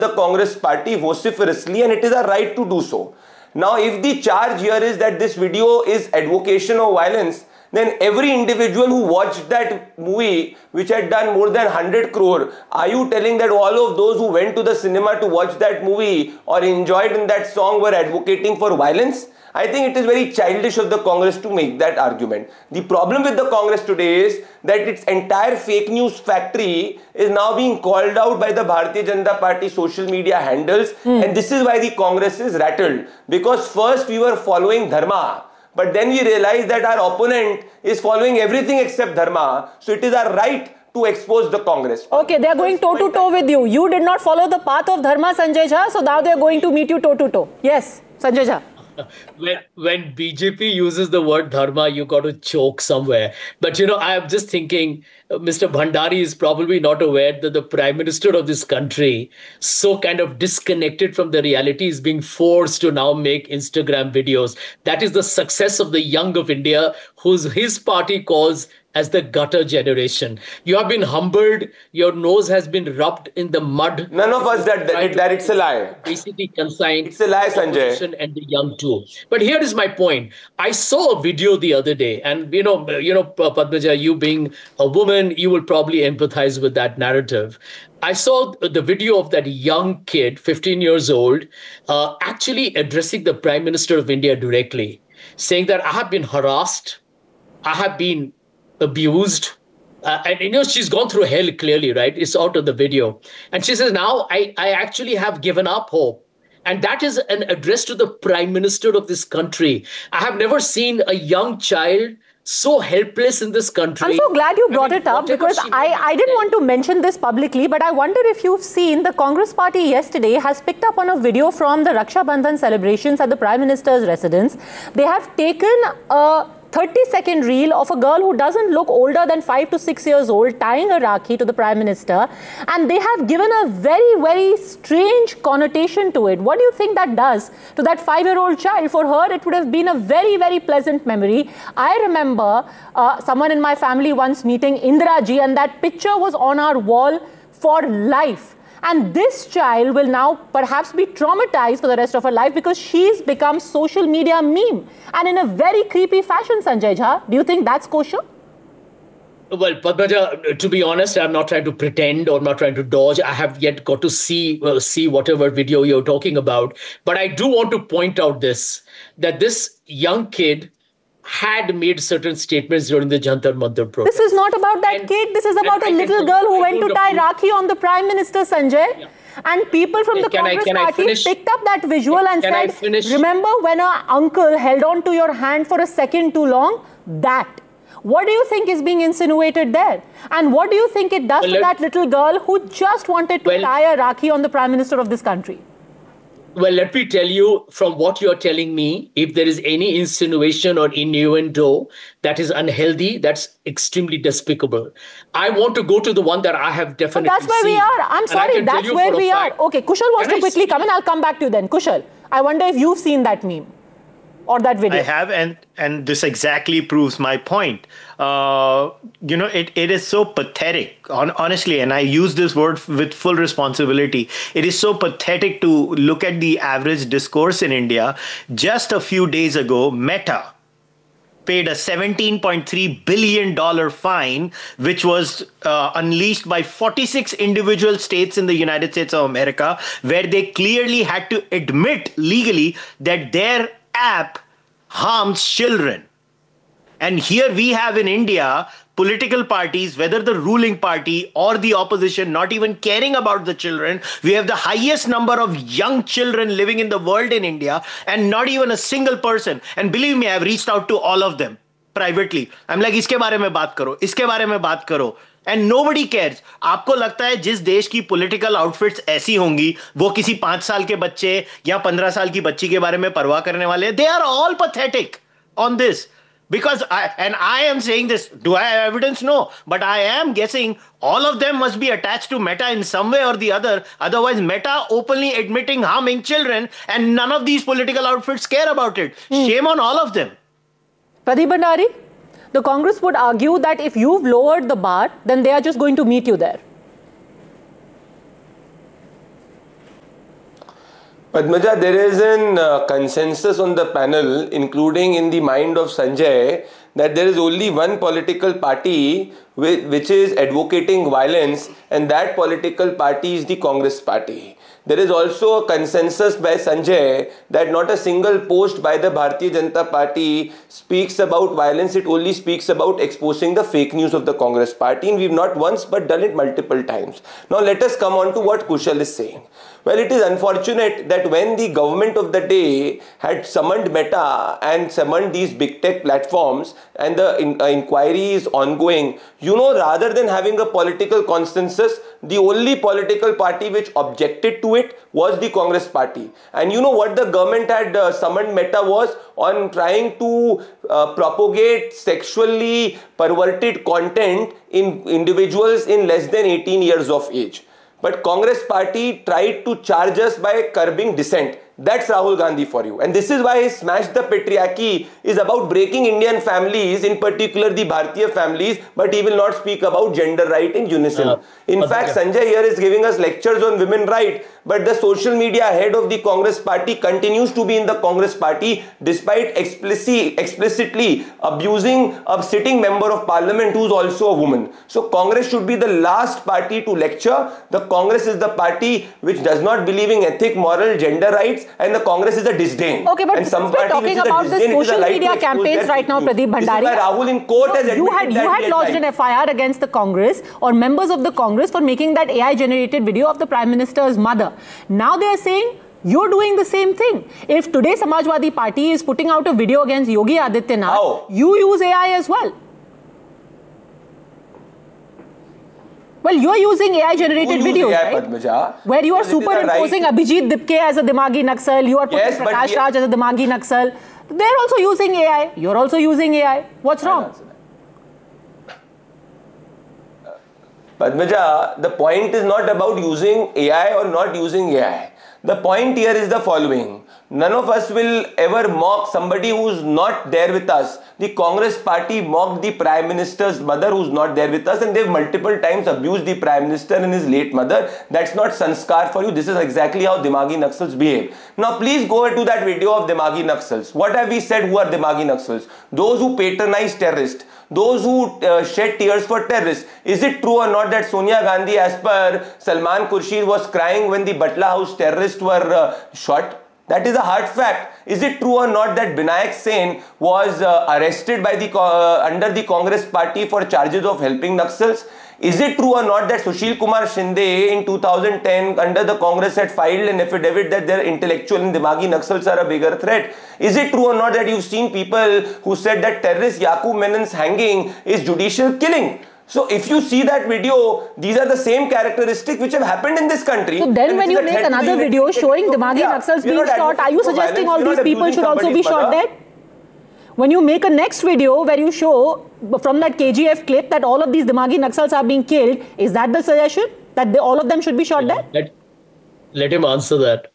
the Congress party vociferously, and it is our right to do so. Now, if the charge here is that this video is advocation of violence, then every individual who watched that movie, which had done more than 100 crore, are you telling that all of those who went to the cinema to watch that movie or enjoyed in that song were advocating for violence? I think it is very childish of the Congress to make that argument. The problem with the Congress today is that its entire fake news factory is now being called out by the Bharatiya Janata Party social media handles, and this is why the Congress is rattled. Because first we were following dharma, but then we realized that our opponent is following everything except dharma. So it is our right to expose the Congress. Okay, they are going toe to toe with you. You did not follow the path of dharma, Sanjay Jha, so now they are going to meet you toe to toe. Yes, Sanjay Jha. When BJP uses the word dharma, you got to choke somewhere. But, you know, I am just thinking, Mr. Bhandari is probably not aware that the Prime Minister of this country, so kind of disconnected from the reality, is being forced to now make Instagram videos. That is the success of the young of India, his party calls as the gutter generation. You have been humbled. Your nose has been rubbed in the mud. None of us did that. It's a lie. Basically consigned. It's a lie, Sanjay. And the young too. But here is my point. I saw a video the other day, and you know, Padmaja, you being a woman, you will probably empathize with that narrative. I saw the video of that young kid, 15 years old, actually addressing the Prime Minister of India directly, saying that I have been harassed, I have been abused, and you know, she's gone through hell, clearly, right? It's out of the video. And she says, now I actually have given up hope. And that is an address to the Prime Minister of this country. I have never seen a young child so helpless in this country. I'm so glad you brought it up, because I didn't want to mention this publicly, but I wonder if you've seen the Congress party yesterday has picked up on a video from the Raksha Bandhan celebrations at the Prime Minister's residence. They have taken a 30-second reel of a girl who doesn't look older than 5 to 6 years old tying a rakhi to the Prime Minister, and they have given a very, very strange connotation to it. What do you think that does to that 5-year-old child? For her, it would have been a very, very pleasant memory. I remember someone in my family once meeting Indira Ji, and that picture was on our wall for life. And this child will now perhaps be traumatized for the rest of her life because she's become social media meme. And in a very creepy fashion, Sanjay Jha. Do you think that's kosher? Well, Padmaja, to be honest, I'm not trying to pretend or not trying to dodge. I have yet got to see whatever video you're talking about. But I do want to point out that this young kid had made certain statements during the Jantar Mantar protest. This is not about that kid. This is about a little girl who went to tie Rakhi on the Prime Minister, Sanjay. Yeah. And people from the Congress party picked up that visual and said, remember when our uncle held on to your hand for a second too long? That. What do you think is being insinuated there? And what do you think it does to that little girl who just wanted to tie a Rakhi on the Prime Minister of this country? Well, let me tell you, from what you're telling me, if there is any insinuation or innuendo that is unhealthy, that's extremely despicable. I want to go to the one that I have definitely seen. But that's where we are. I'm sorry, that's where we are. Okay, Kushal wants to quickly come in. I'll come back to you then. Kushal, I wonder if you've seen that meme or that video. I have, and this exactly proves my point. You know, it is so pathetic, honestly, and I use this word with full responsibility. It is so pathetic to look at the average discourse in India. Just a few days ago, Meta paid a $17.3 billion fine, which was unleashed by 46 individual states in the United States of America, where they clearly had to admit legally that their app harms children. And here we have in India political parties, whether the ruling party or the opposition, not even caring about the children. We have the highest number of young children living in the world in India, and not even a single person. And believe me, I've reached out to all of them privately. I'm like, iske baare mein baat karo, iske baare mein baat karo. And nobody cares. आपको लगता है जिस देश की political outfits ऐसी होंगी, वो किसी 5 साल के बच्चे या 15 साल की बच्ची के बारे में परवाह करने वाले? They are all pathetic on this. Because I am saying this, do I have evidence? No. But I am guessing all of them must be attached to Meta in some way or the other. Otherwise, Meta openly admitting harming children, and none of these political outfits care about it. Shame on all of them. Pradeep Bhandari? The Congress would argue that if you've lowered the bar, then they are just going to meet you there. Padmaja, there is a consensus on the panel, including in the mind of Sanjay, that there is only one political party which is advocating violence, and that political party is the Congress party. There is also a consensus by Sanjay that not a single post by the Bharatiya Janata Party speaks about violence. It only speaks about exposing the fake news of the Congress party, and we've not once but done it multiple times. Now let us come on to what Kushal is saying. Well, it is unfortunate that when the government of the day had summoned Meta and summoned these big tech platforms and the inquiry is ongoing, rather than having a political consensus, the only political party which objected to it was the Congress party. And you know what the government had summoned Meta was on trying to propagate sexually perverted content in individuals in less than 18 years of age. But Congress party tried to charge us by curbing dissent. That's Rahul Gandhi for you. And this is why Smash the Patriarchy is about breaking Indian families, in particular the Bharatiya families, but he will not speak about gender right in unison. In fact, Sanjay here is giving us lectures on women right, but the social media head of the Congress party continues to be in the Congress party despite explicitly abusing a sitting member of parliament who is also a woman. So Congress should be the last party to lecture. The Congress is the party which does not believe in ethic, moral, gender rights, and the Congress is a disdain. Okay, but since we're talking about the social media campaigns right now, Pradeep Bhandari, Rahul in court has admitted you had lodged an FIR against the Congress or members of the Congress for making that AI-generated video of the Prime Minister's mother. Now they are saying you're doing the same thing. If today Samajwadi Party is putting out a video against Yogi Adityanath, you use AI as well. Well, you are using AI-generated videos, AI, right? Padmaja? Where you are superimposing Abhijit Dipke as a Dimagi Naxal, you are putting Prakash Raj as a Dimagi Naxal. They're also using AI. You're also using AI. What's wrong? Padmaja, the point is not about using AI or not using AI. The point here is the following. None of us will ever mock somebody who's not there with us. The Congress party mocked the Prime Minister's mother who's not there with us, and they've multiple times abused the Prime Minister and his late mother. That's not sanskar for you. This is exactly how Dimagi Naxals behave. Now please go to that video of Dimagi Naxals. What have we said who are Dimagi Naxals? Those who patronize terrorists. Those who shed tears for terrorists. Is it true or not that Sonia Gandhi, as per Salman Khurshid, was crying when the Batla House terrorists were shot? That is a hard fact. Is it true or not that Binayak Sen was arrested by the under the Congress party for charges of helping Naxals? Is it true or not that Sushil Kumar Shinde in 2010 under the Congress had filed an affidavit that their intellectual and Dimagi Naxals are a bigger threat? Is it true or not that you've seen people who said that terrorist Yaqub Menon's hanging is judicial killing? So if you see that video, these are the same characteristics which have happened in this country. So then when you make another video showing Dimagi Naxals being shot, are you suggesting all these people should also be shot dead? When you make a next video where you show from that KGF clip that all of these Dimagi Naxals are being killed, is that the suggestion? That all of them should be shot dead? Let him answer that.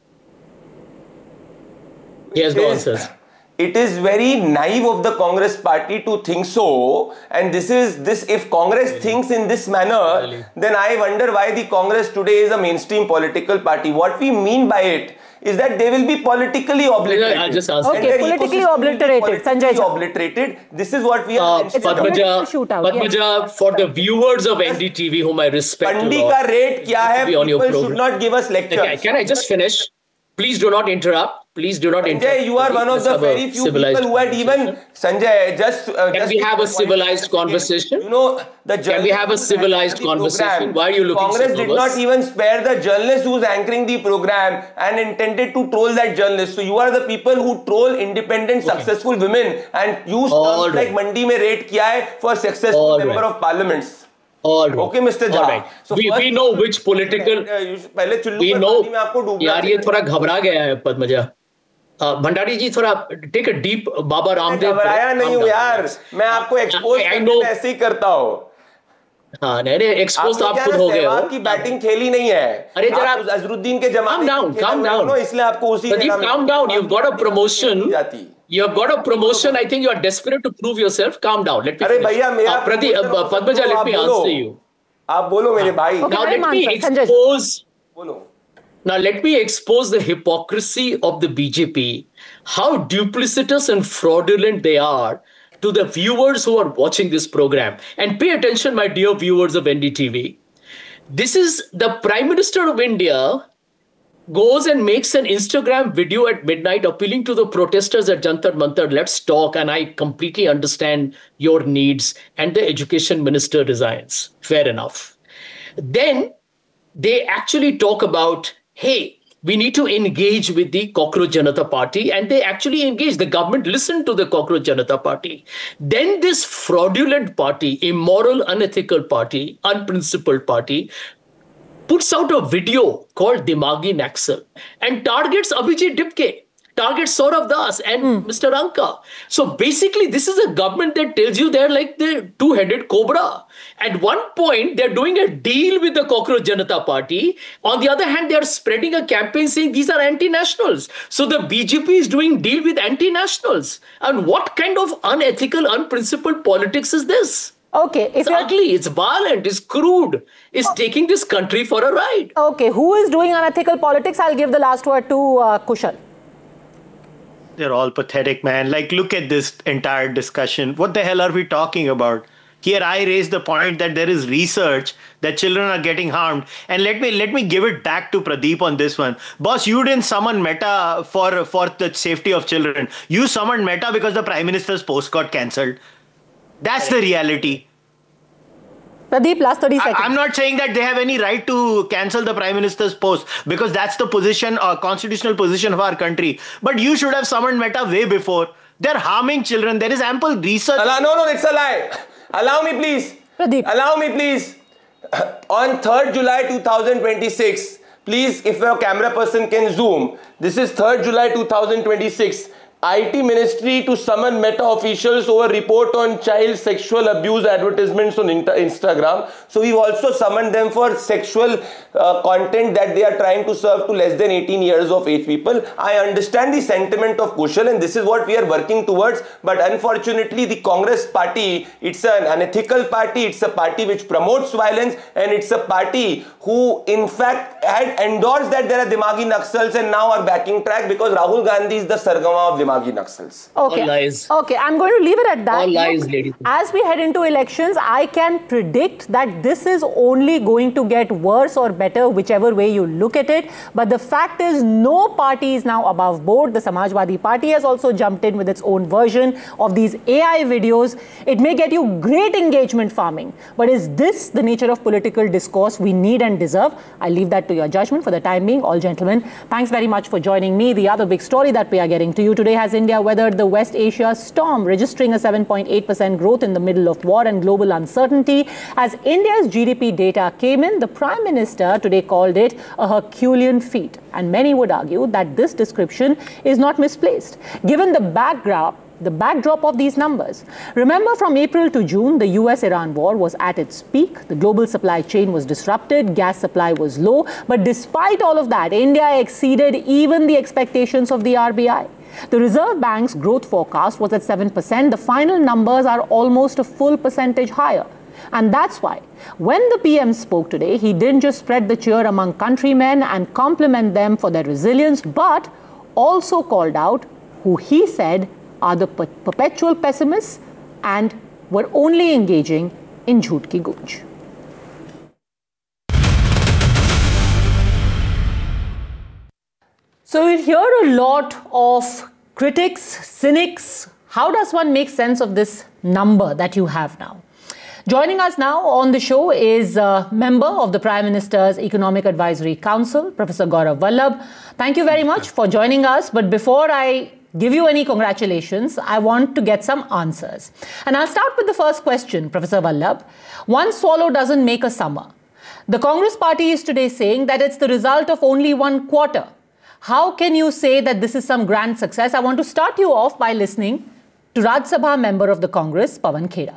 He has no answers. It is very naive of the Congress party to think so, and if Congress thinks in this manner, then I wonder why the Congress today is a mainstream political party. What we mean by it is that they will be politically obliterated. I'll just answer. Okay, politically obliterated. Sanjay obliterated. This is what we are. Padmaja, for the viewers of NDTV, whom I respect Pandi ka rate kya hai? People should not give us lectures. Can I just finish? Please do not interrupt. Please do not interrupt. Sanjay, you are one of the very few people who had even... Sanjay, can we have a civilized conversation? Can we have a civilized conversation? Why are you looking so nervous? Congress did not even spare the journalist who was anchoring the program and intended to troll that journalist. So you are the people who troll independent, successful women and use terms like Mandi mein rate kiya hai for successful member of parliaments. All right. Okay, Mr. Jha. Right. So we know which political... We know... यार ये थोड़ा घबरा गया है पद्मजा. भंडारी जी थोड़ा take a deep Baba Ramdev. घबराया नहीं हूँ यार. मैं आपको expose ऐसे ही करता हूँ. हाँ नहीं एक्सपोज तो आप खुद हो गए हो. आपकी बैटिंग खेली नहीं है. अरे जरा अजरुद्दीन के जमाने calm down. इसलिए आपको उसी calm down. You've got a promotion. You have got a promotion. I think you are desperate to prove yourself. Calm down. Let me. अरे भैया मेरा Padmaja, let me answer you. आप बोलो मेरे भाई. Now let me expose. बोलो. Now, let me expose the hypocrisy of the BJP, how duplicitous and fraudulent they are to the viewers who are watching this program. And pay attention, my dear viewers of NDTV. This is the Prime Minister of India goes and makes an Instagram video at midnight appealing to the protesters at Jantar Mantar. Let's talk, and I completely understand your needs. And the education minister resigns. Fair enough. Then they actually talk about, hey, we need to engage with the Cockroach Janata Party, and they actually engage. The government listened to the Cockroach Janata Party. Then this fraudulent party, immoral, unethical party, unprincipled party, puts out a video called Dimagi Naxal and targets Abhijit Dipke, targets Saurav Das and Mr. Anka. So basically, this is a government that tells you they're like the two-headed cobra. At one point, they're doing a deal with the Cockroach Janata Party. On the other hand, they're spreading a campaign saying these are anti-nationals. So the BJP is doing deal with anti-nationals. And what kind of unethical, unprincipled politics is this? Okay. It's ugly, it's violent, it's crude, it's taking this country for a ride. Okay, who is doing unethical politics? I'll give the last word to Kushal. They're all pathetic, man. Like, look at this entire discussion. What the hell are we talking about? Here I raise the point that there is research that children are getting harmed. And let me give it back to Pradeep on this one. Boss, you didn't summon Meta for the safety of children. You summoned Meta because the Prime Minister's post got cancelled. That's the reality. Pradeep, last 30 seconds. I'm not saying that they have any right to cancel the Prime Minister's post because that's the position, constitutional position of our country. But you should have summoned Meta way before. They're harming children. There is ample research. No, it's a lie. Allow me, please. Pradeep. Allow me, please. On 3rd July 2026, please, if your camera person can zoom, this is 3rd July 2026. IT Ministry to summon Meta officials over report on child sexual abuse advertisements on Instagram. So we've also summoned them for sexual content that they are trying to serve to less than 18 years of age people. I understand the sentiment of Kushal and this is what we are working towards. But unfortunately, the Congress party, it's an unethical party. It's a party which promotes violence and it's a party who in fact had endorsed that there are Dimagi Naxals and now are backing track because Rahul Gandhi is the Sargama of Dimagi Naxals. Okay. All lies. Okay, I'm going to leave it at that. All lies, ladies. As we head into elections, I can predict that this is only going to get worse or better, whichever way you look at it. But the fact is, no party is now above board. The Samajwadi Party has also jumped in with its own version of these AI videos. It may get you great engagement farming, but is this the nature of political discourse we need and deserve? I leave that to your judgment. For the time being, all gentlemen, thanks very much for joining me. The other big story that we are getting to you today has India weathered the West Asia storm, registering a 7.8% growth in the middle of war and global uncertainty. As India's GDP data came in, the Prime Minister today called it a Herculean feat. And many would argue that this description is not misplaced, given the backdrop of these numbers. Remember, from April to June, the US-Iran war was at its peak. The global supply chain was disrupted. Gas supply was low. But despite all of that, India exceeded even the expectations of the RBI. The Reserve Bank's growth forecast was at 7%. The final numbers are almost a full percentage higher. And that's why, when the PM spoke today, he didn't just spread the cheer among countrymen and compliment them for their resilience, but also called out who he said are the perpetual pessimists and were only engaging in jhoot ki gunj. So we hear a lot of critics, cynics. How does one make sense of this number that you have now? Joining us now on the show is a member of the Prime Minister's Economic Advisory Council, Professor Gaurav Vallabh. Thank you very much for joining us. But before I give you any congratulations, I want to get some answers. And I'll start with the first question, Professor Vallabh. One swallow doesn't make a summer. The Congress party is today saying that it's the result of only one quarter. How can you say that this is some grand success? I want to start you off by listening to Rajya Sabha member of the Congress, Pawan Khera.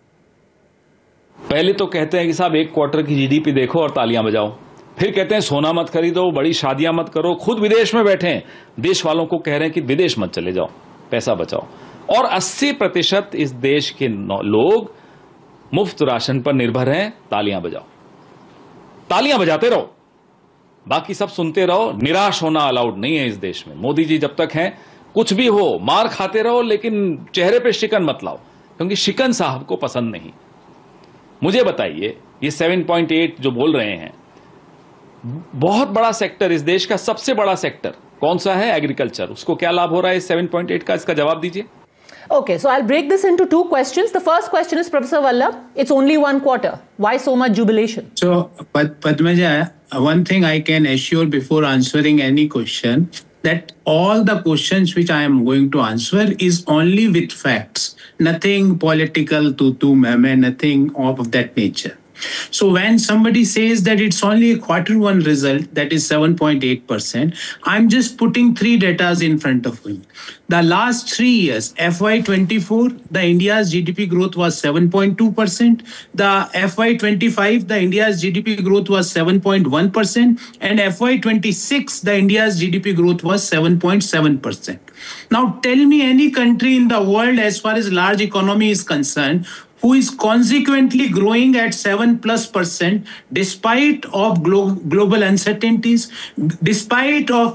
पहले तो कहते हैं कि साहब एक quarter की GDP देखो और तालियां बजाओ, फिर कहते हैं सोना मत खरीदो, बड़ी शादियां मत करो, खुद विदेश में बैठे हैं, देश वालों को कह रहे हैं कि विदेश मत चले जाओ, पैसा बचाओ, और 80% इस देश के लोग मुफ्त राशन पर निर्भर हैं, तालियां बजाओ, तालियां बजाते रहो, बाकी सब सुनते रहो। निराश होना अलाउड नहीं है इस देश में। मोदी जी जब तक हैं, कुछ भी हो, मार खाते रहो, लेकिन चेहरे पे शिकन मत लाओ, क्योंकि शिकन साहब को पसंद नहीं। मुझे बताइए, ये 7.8 जो बोल रहे हैं, बहुत बड़ा सेक्टर, इस देश का सबसे बड़ा सेक्टर कौन सा है? एग्रीकल्चर। उसको क्या लाभ हो रहा है इस 7.8 का? इसका जवाब दीजिए। Okay, so I'll break this into two questions. The first question is, Professor Vallabh, it's only one quarter. Why so much jubilation? So, Padmaja, one thing I can assure before answering any question, that all the questions which I am going to answer is only with facts, nothing political, nothing of that nature. So when somebody says that it's only a quarter one result, that is 7.8%, I'm just putting three datas in front of him. The last 3 years, FY24, the India's GDP growth was 7.2%. The FY25, the India's GDP growth was 7.1%. And FY26, the India's GDP growth was 7.7%. Now tell me any country in the world as far as large economy is concerned who is consequently growing at 7+% despite of global uncertainties, despite of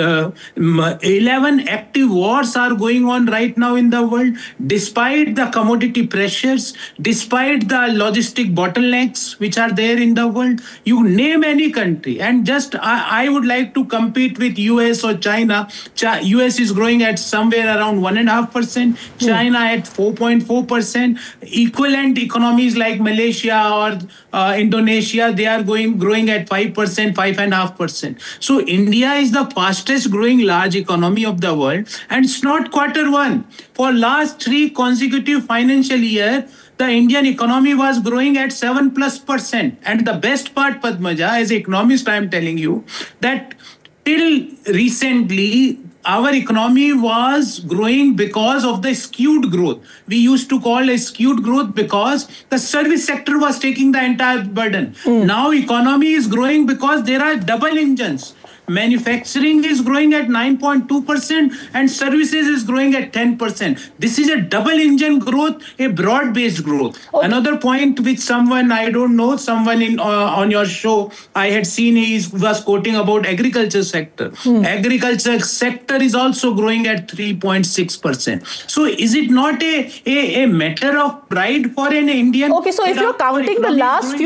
11 active wars are going on right now in the world, despite the commodity pressures, despite the logistic bottlenecks which are there in the world. You name any country, and just I would like to compete with US or China. US is growing at somewhere around 1.5%, China at 4.4%. Equivalent economies like Malaysia or Indonesia, they are growing at 5%, 5.5%. So India is the fastest growing large economy of the world, and it's not quarter one. For last 3 consecutive financial year, the Indian economy was growing at 7+%. And the best part, Padmaja, as an economist, I am telling you that till recently, our economy was growing because of the skewed growth. We used to call a skewed growth because the service sector was taking the entire burden. Now economy is growing because there are double engines. Manufacturing is growing at 9.2% and services is growing at 10%. This is a double engine growth, a broad-based growth. Okay. Another point which someone, I don't know, someone in on your show, I had seen he was quoting about agriculture sector. Agriculture sector is also growing at 3.6%. So is it not a matter of pride for an Indian? Okay, so if you're counting the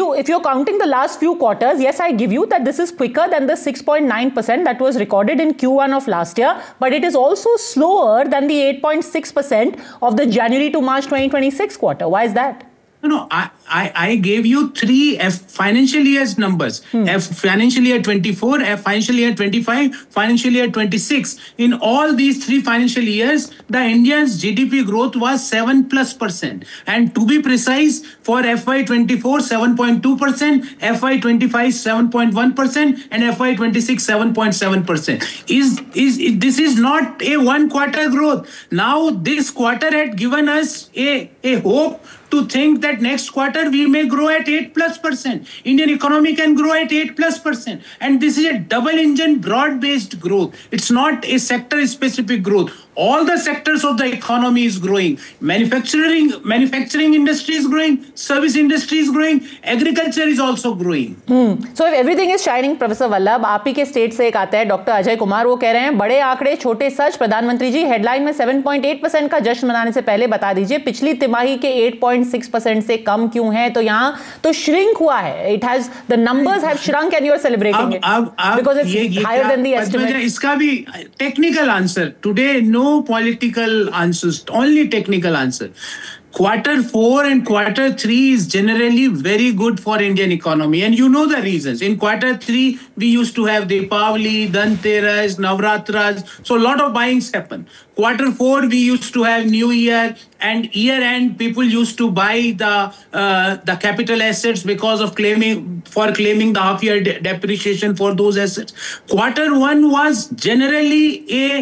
last few quarters, yes, I give you that this is quicker than the 6.9% that was recorded in Q1 of last year, but it is also slower than the 8.6% of the January to March 2026 quarter. Why is that? No, I gave you 3 financial years numbers. Financial year 24, financial year 25, financial year 26. In all these 3 financial years, the India's GDP growth was 7+%. And to be precise, for FY24, 7.2%, FY25, 7.1%, and FY26, 7.7%. This is not a one quarter growth. Now, this quarter had given us a hope to think that next quarter we may grow at 8+%. Indian economy can grow at 8+%. And this is a double engine broad-based growth. It's not a sector specific growth. All the sectors of the economy is growing. Manufacturing industry is growing, service industry is growing, agriculture is also growing. So if everything is shining, Professor Vallabh, आप ही के state से एक आता है doctor Ajay Kumar, वो कह रहे हैं बड़े आंकड़े छोटे सच। प्रधानमंत्री जी, हेडलाइन में 7.8% का जश्न मनाने से पहले बता दीजिए पिछली तिमाही के 8.6% से कम क्यों है? तो यहाँ तो श्रिंक हुआ है. It has, the numbers have shrunk and you're celebrating it because it's higher than the estimate. इसका भी technical answer today, no political answers, only technical answer. Quarter 4 and quarter 3 is generally very good for Indian economy, and you know the reasons. In quarter 3, we used to have Deepavali, Dhanteras, Navratras, so a lot of buyings happen. Quarter 4, we used to have New Year, and year end people used to buy the capital assets because of claiming the half year depreciation for those assets. Quarter 1 was generally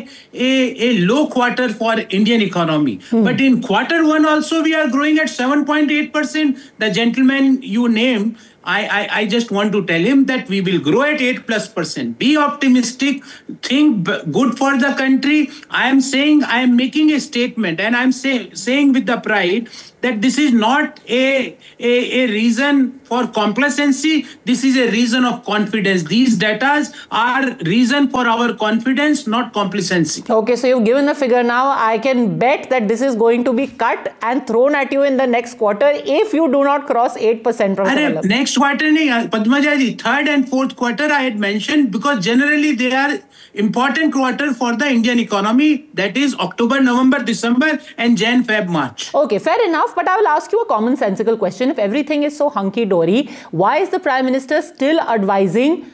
a low quarter for Indian economy, but in quarter 1 also we are growing at 7.8%. The gentleman you named, I just want to tell him that we will grow at 8+%. Be optimistic, think good for the country. I am making a statement, and I am saying with the pride that this is not a reason for complacency. This is a reason of confidence. These data are reason for our confidence, not complacency. Okay, so you've given the figure now. I can bet that this is going to be cut and thrown at you in the next quarter if you do not cross 8%. Professor next quarter, Padmaja ji, third and fourth quarter I had mentioned, because generally they are important quarter for the Indian economy. That is October, November, December and Jan, Feb, March. Okay, fair enough. But I will ask you a commonsensical question. If everything is so hunky-dory, why is the Prime Minister still advising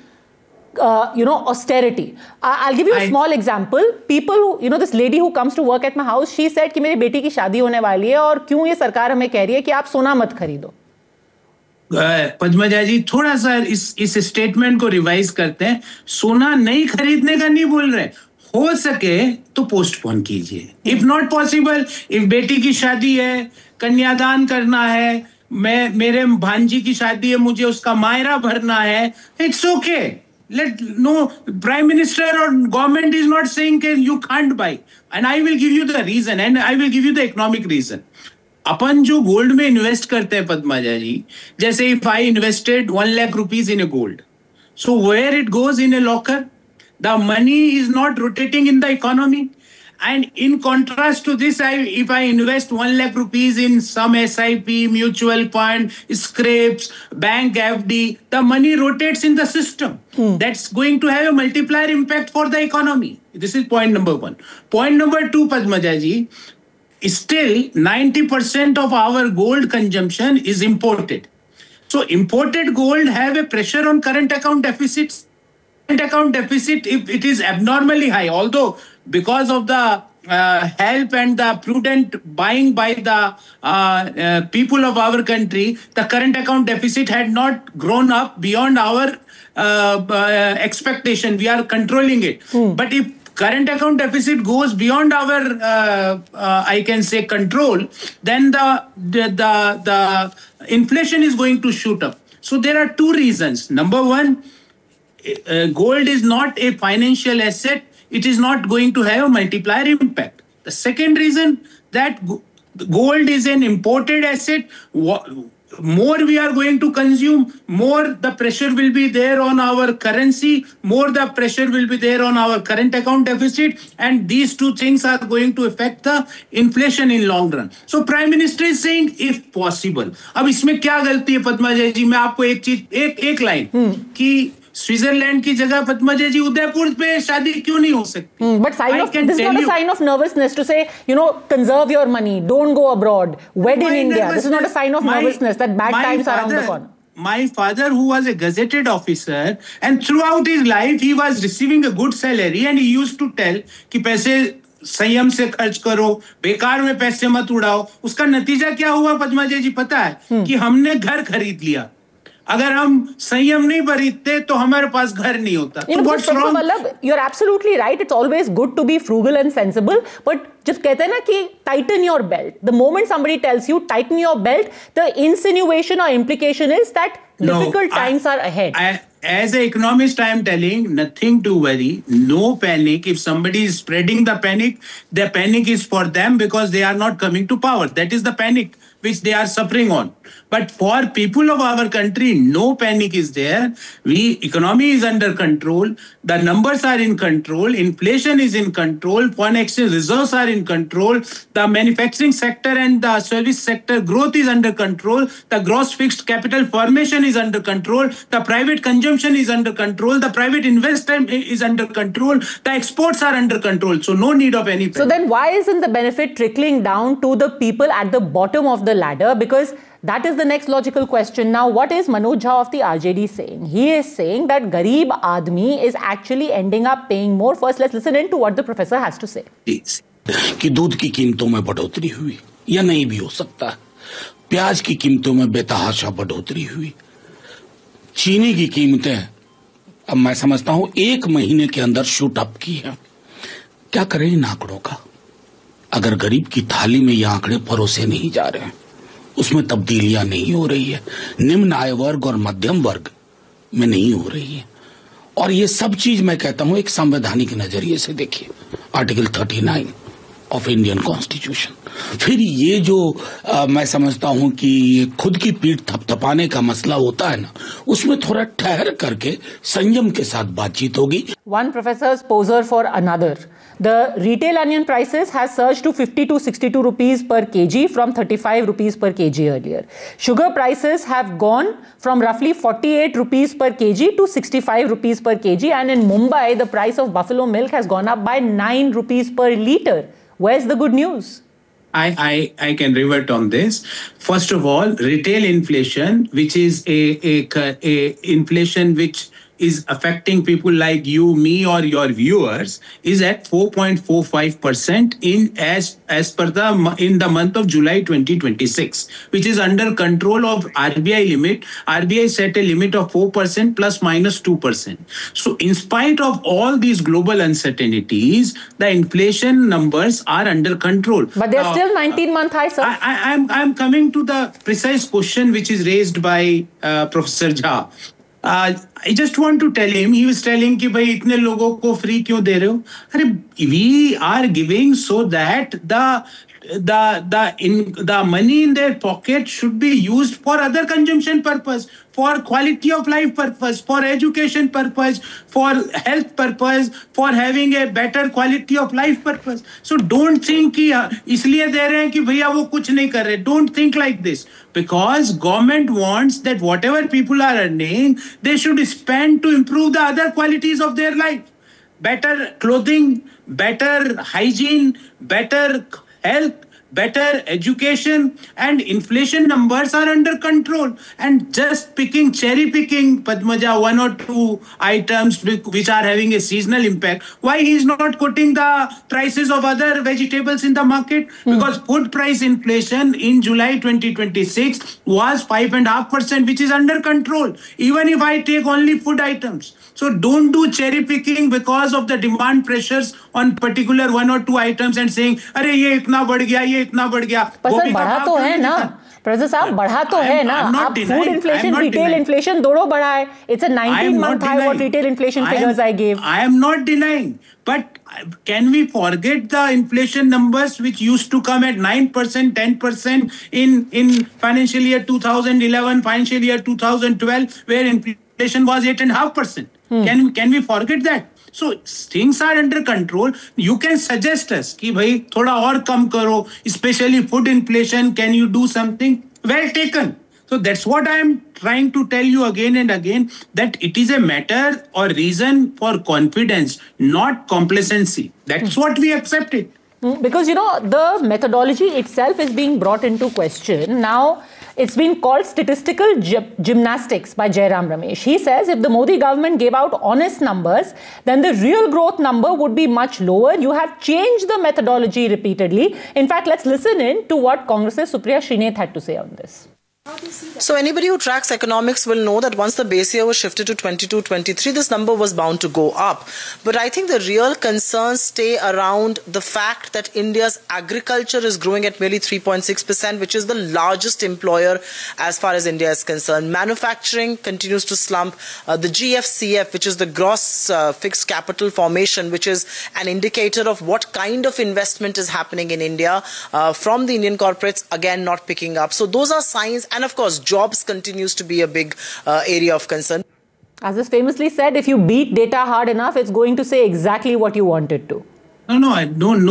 austerity? I'll give you a small example. People who, this lady who comes to work at my house, she said कि मेरी बेटी की शादी होने वाली है और क्यों ये सरकार हमें कह रही है कि आप सोना मत खरीदो. पद्मजा जी, थोड़ा सा इस स्टेटमेंट को रिवाइज करते हैं. सोना नहीं खरीदने का नहीं बोल रहे, हो सके तो पोस्टपोन कीजिए. इफ नॉट पॉसिबल, इफ बेटी की शादी है, कन्यादान करना है, मेरे भांजी की शादी है, मुझे उसका मायरा भरना है, it's okay. Prime Minister or government is not saying that you can't buy. And I will give you the reason, and I will give you the economic reason. अपन जो गोल्ड में इन्वेस्ट करते हैं पद्माजा जी, जैसे if I invested 1 lakh rupees in a gold, so where it goes in a locker, the money is not rotating in the economy. And in contrast to this, if I invest 1 lakh rupees in some SIP, mutual fund, scrapes, bank FD, the money rotates in the system. That's going to have a multiplier impact for the economy. This is point number one. Point number two, Padmaja ji, still 90% of our gold consumption is imported. So imported gold have a pressure on current account deficits. Current account deficit, if it is abnormally high, although because of the help and the prudent buying by the people of our country, the current account deficit had not grown up beyond our expectation. We are controlling it. But if current account deficit goes beyond our, I can say, control, then the inflation is going to shoot up. So there are two reasons. Number one, gold is not a financial asset. It is not going to have a multiplier impact. The second reason, that gold is an imported asset. More we are going to consume, more the pressure will be there on our currency, more the pressure will be there on our current account deficit, and these two things are going to affect the inflation in long run. So Prime Minister is saying if possible. अब इसमें क्या गलती है पद्माजा जी? मैं आपको एक line कि Switzerland की जगह पद्माजा जी उदयपुर पे शादी क्यों नहीं हो सकती? But this is not a sign of nervousness to say, conserve your money, don't go abroad, wed in India. This is not a sign of nervousness that bad times are around the corner. My father, who was a gazetted officer, and throughout his life he was receiving a good salary, and he used to tell कि पैसे संयम से खर्च करो, बेकार में पैसे मत उड़ाओ. उसका नतीजा क्या हुआ पद्माजा जी पता है? कि हमने घर खरीद लिया. अगर हम संयम नहीं बरतते तो हमारे पास घर नहीं होता. You're absolutely right. It's always good to be frugal and sensible. But जब कहते हैं ना कि tighten your belt, the moment somebody tells you tighten your belt, the insinuation or implication is that difficult times are ahead. As an economist, I am telling nothing to worry, no panic. If somebody is spreading the panic is for them because they are not coming to power. That is the panic which they are suffering on. But for people of our country, no panic is there. Economy is under control. The numbers are in control. Inflation is in control. Foreign exchange reserves are in control. The manufacturing sector and the service sector growth is under control. The gross fixed capital formation is under control. The private consumption is under control. The private investment is under control. The exports are under control. So no need of any panic. So then why isn't the benefit trickling down to the people at the bottom of the ladder? Because that is the next logical question. Now, what is Manoj Jha of the RJD saying? He is saying that Garib Admi is actually ending up paying more. First, let's listen in to what the professor has to say. कि दूध की कीमतों में बढ़ोतरी हुई या नहीं भी हो सकता है. प्याज की कीमतों में बेतहाशा बढ़ोतरी हुई. चीनी की कीमतें अब मैं समझता हूं 1 महीने के अंदर शूट अप की है. क्या करें इन आंकड़ों का? अगर गरीब की थाली में ये आंकड़े परोसे नहीं जा रहे हैं, उसमें तब्दीलियां नहीं हो रही है, निम्न आय वर्ग और मध्यम वर्ग में नहीं हो रही है. और ये सब चीज मैं कहता हूं एक संवैधानिक नजरिए से देखिए. Article 39 of Indian constitution. फिर ये जो मैं समझता हूं कि खुद की पीठ थपथपाने का मसला होता है ना, उसमें थोड़ा ठहर करके संयम के साथ बातचीत होगी। One professor's poser for another. The retail onion prices has surged to 50 to 62 rupees per kg from 35 rupees per kg earlier. Sugar prices have gone from roughly 48 rupees per kg to 65 rupees per kg, and in Mumbai the price of buffalo milk has gone up by 9 rupees per litre. Where's the good news? I can revert on this. First of all, retail inflation, which is a inflation which is affecting people like you, me, or your viewers, is at 4.45% as per in the month of July 2026, which is under control of RBI limit. RBI set a limit of 4% plus minus 2%. So in spite of all these global uncertainties, the inflation numbers are under control. But they're still 19-month high, sir. I'm coming to the precise question which is raised by Professor Jha. I just want to tell him, he was telling कि भाई इतने लोगों को free क्यों दे रहे हो? अरे, we are giving so that the money in their pocket should be used for other consumption purpose, for quality of life purpose, for education purpose, for health purpose, for having a better quality of life purpose. So don't think कि इसलिए दे रहे हैं कि भैया वो कुछ नहीं कर रहे. Don't think like this, because government wants that whatever people are earning, they should spend to improve the other qualities of their life. Better clothing, better hygiene, better health, better education, and inflation numbers are under control. And just cherry picking, Padmaja, one or two items which are having a seasonal impact. Why he is not quoting the prices of other vegetables in the market? Because food price inflation in July 2026 was 5.5%, which is under control, even if I take only food items. So don't do cherry picking because of the demand pressures on particular one or two items and saying, अरे ये इतना बढ़ गया, ये इतना बढ़ गया. पर सर बढ़ा तो है ना, प्रोफेसर साहब, बढ़ा तो है ना. आप फूड इन्फ्लेशन, रिटेल इन्फ्लेशन दोनों बढ़ा है. It's a 19-month high what retail inflation figures I gave. I am not denying, but can we forget the inflation numbers which used to come at 9%, 10% in financial year 2011, financial year 2012, where inflation was 8.5%? Can we forget that? So things are under control. You can suggest us कि भाई थोड़ा और कम करो, especially food inflation. Can you do something? Well taken. So that's what I am trying to tell you again and again, that it is a matter or reason for confidence, not complacency. That's what we accepted. Because, you know, the methodology itself is being brought into question. Now, it's been called statistical gymnastics by Jairam Ramesh. He says if the Modi government gave out honest numbers, then the real growth number would be much lower. You have changed the methodology repeatedly. In fact, let's listen in to what Congress's Supriya Srinath had to say on this. So anybody who tracks economics will know that once the base year was shifted to 22-23, this number was bound to go up. But I think the real concerns stay around the fact that India's agriculture is growing at merely 3.6%, which is the largest employer as far as India is concerned. Manufacturing continues to slump. The GFCF, which is the gross fixed capital formation, which is an indicator of what kind of investment is happening in India from the Indian corporates, again not picking up. So those are signs. And of course, jobs continues to be a big area of concern. As is famously said, if you beat data hard enough, it's going to say exactly what you want it to. No. I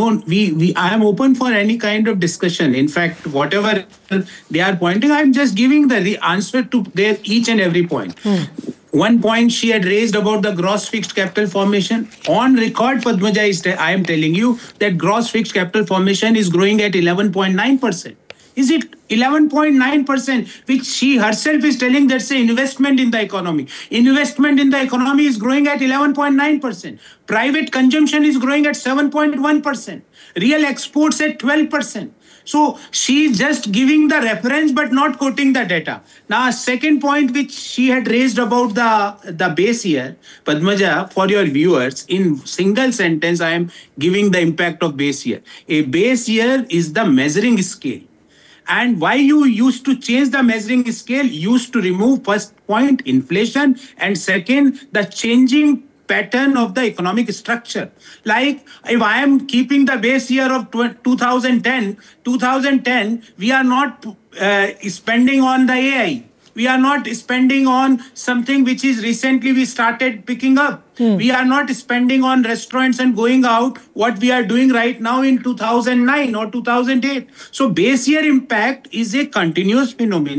am open for any kind of discussion. In fact, whatever they are pointing, I'm just giving the answer to their each and every point. One point she had raised about the gross fixed capital formation. On record, Padmaja, I am telling you that gross fixed capital formation is growing at 11.9%. Is it 11.9%, which she herself is telling that's an investment in the economy? Investment in the economy is growing at 11.9%. Private consumption is growing at 7.1%. Real exports at 12%. So she's just giving the reference but not quoting the data. Now, second point which she had raised about the base year, Padmaja, for your viewers, in single sentence, I am giving the impact of base year. A base year is the measuring scale. And why you used to change the measuring scale, used to remove first point, inflation, and second, the changing pattern of the economic structure. Like if I am keeping the base year of 2010, we are not spending on the AI. We are not spending on something which is recently we started picking up. We are not spending on restaurants and going out, what we are doing right now in 2009 or 2008. So base year impact is a continuous phenomenon.